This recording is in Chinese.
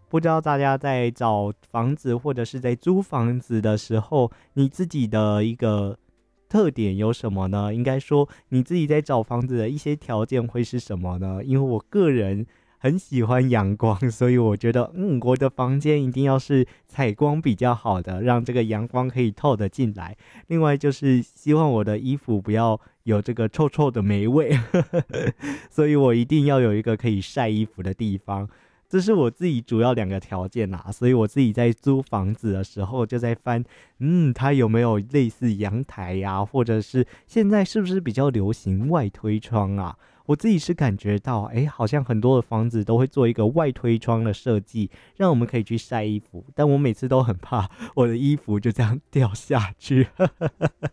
不知道大家在找房子或者是在租房子的时候，你自己的一个特点有什么呢？应该说你自己在找房子的一些条件会是什么呢？因为我个人很喜欢阳光，所以我觉得，我的房间一定要是采光比较好的，让这个阳光可以透得进来。另外就是希望我的衣服不要有这个臭臭的霉味，所以我一定要有一个可以晒衣服的地方。这是我自己主要2个条件啦，所以我自己在租房子的时候就在翻，它有没有类似阳台呀，或者是现在是不是比较流行外推窗啊？我自己是感觉到，好像很多的房子都会做一个外推窗的设计，让我们可以去晒衣服，但我每次都很怕我的衣服就这样掉下去。